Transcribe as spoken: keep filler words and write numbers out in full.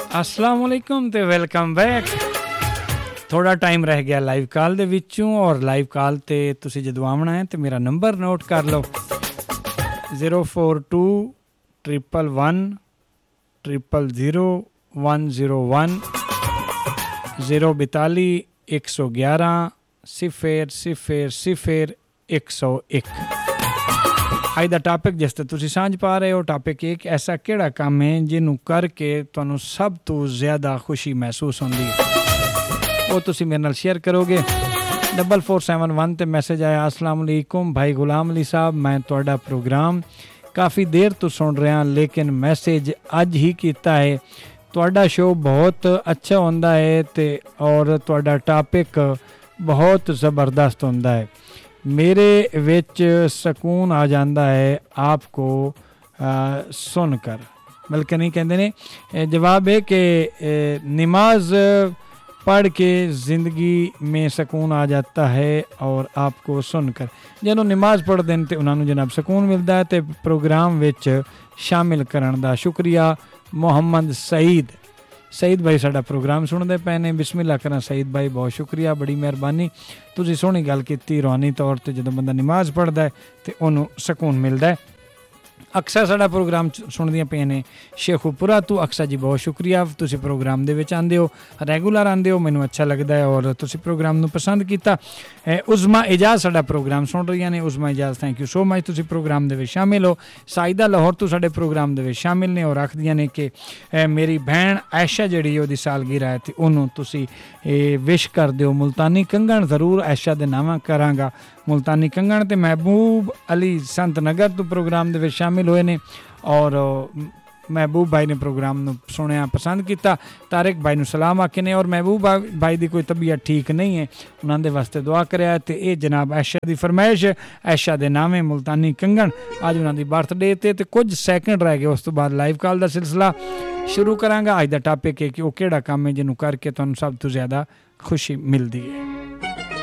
अस्सलाम वालेकुम ते वेलकम बैक। थोड़ा टाइम रह गया लाइव कॉल दे विचों और लाइव कॉल ते तुसी जदों आवना है तो मेरा नंबर नोट कर लो zero four to triple one triple zero one zero one zero बताली एक सौ ग्यारह सिफर सिफर सिफर एक सौ एक। ਅੱਜ ਦਾ ਟਾਪਿਕ ਜਿਸ ਤੇ ਤੁਸੀਂ ਸਾਂਝ ਪਾ ਰਹੇ ਹੋ ਟਾਪਿਕ ਇੱਕ ਐਸਾ ਕਿਹੜਾ ਕੰਮ ਹੈ ਜਿਹਨੂੰ ਕਰਕੇ ਤੁਹਾਨੂੰ ਸਭ ਤੋਂ ਜ਼ਿਆਦਾ ਖੁਸ਼ੀ ਮਹਿਸੂਸ ਹੁੰਦੀ ਹੈ ਉਹ ਤੁਸੀਂ ਮੇਰੇ ਨਾਲ ਸ਼ੇਅਰ ਕਰੋਗੇ। ਡਬਲ ਫੋਰ ਸੈਵਨ ਵਨ ਤੇ ਮੈਸੇਜ ਆਇਆ अस्सलाम वालेकुम भाई गुलाम अली साहब मैं ਤੁਹਾਡਾ ਪ੍ਰੋਗਰਾਮ ਕਾਫੀ ਦੇਰ ਤੋਂ ਸੁਣ ਰਿਹਾ ਲੇਕਿਨ ਮੈਸੇਜ ਅੱਜ ਹੀ ਕੀਤਾ ਹੈ। ਤੁਹਾਡਾ ਸ਼ੋਅ ਬਹੁਤ ਅੱਛਾ ਹੁੰਦਾ ਹੈ ਤੇ ਔਰ ਤੁਹਾਡਾ ਟਾਪਿਕ ਬਹੁਤ ਜ਼ਬਰਦਸਤ ਹੁੰਦਾ ਹੈ। मेरे विच सकून आ जाता है आपको सुनकर। बल्कि नहीं कहते ने जवाब है कि नमाज पढ़ के ज़िंदगी में सकून आ जाता है और आपको सुनकर ਜਦੋਂ नमाज पढ़ते हैं तो उन्होंने जनाब सकून मिलता है। तो प्रोग्राम विच शामिल करने का शुक्रिया। मुहम्मद सईद सईद भाई साडा प्रोग्राम सुनते पे ने बिस्मिल्लाह करा सईद भाई बहुत शुक्रिया बड़ी मेहरबानी। तुसीं सोहनी गल कीती रूहानी तौर ते जदों बंदा नमाज पढ़दा है ते उहनूं सकून मिलदा है। अक्सर साडा प्रोग्राम सुनदियां पे ने शेखुपुरा तो अक्सर जी बहुत शुक्रिया तुसीं प्रोग्राम दे विच आंदे हो रेगूलर आंदे हो मैनूं अच्छा लगदा है और तुसीं प्रोग्राम नूं पसंद कीता। उज़मा इजाज़ साडा प्रोग्राम सुन रही ने उज़मा Ejaz thank you so much तुसीं प्रोग्राम दे विच शामिल हो। साइदा लाहौर तो साडे प्रोग्राम दे विच शामिल ने और आखदियां ने कि मेरी भैन आयशा जिहड़ी ओहदी सालगिरह है ते उहनूं तुसीं विश कर दिओ। मुल्तानी कंगण जरूर आयशा दे नावां करांगा। मुल्तानी कंगण ते महबूब अली संत नगर तो प्रोग्राम दे विच शामिल होए ने और महबूब भाई ने प्रोग्राम नूं सुनिया पसंद किया। तारिक भाई नूं सलाम आखे ने और महबूब भाई की कोई तबीयत ठीक नहीं है उन्होंने दे वास्ते दुआ कराया। तो ये जनाब आयशा की फरमाइश आयशा के नामे मुल्तानी कंगण अज उन्होंने बर्थडे ते, ते कुछ सैकंड रह गए उस तो बाद लाइव कॉल का सिलसिला शुरू करांगा। अज का टॉपिक है कि वह किहड़ा काम है जिन्हों करके तुहानूं सब तो ज़्यादा खुशी मिलती है।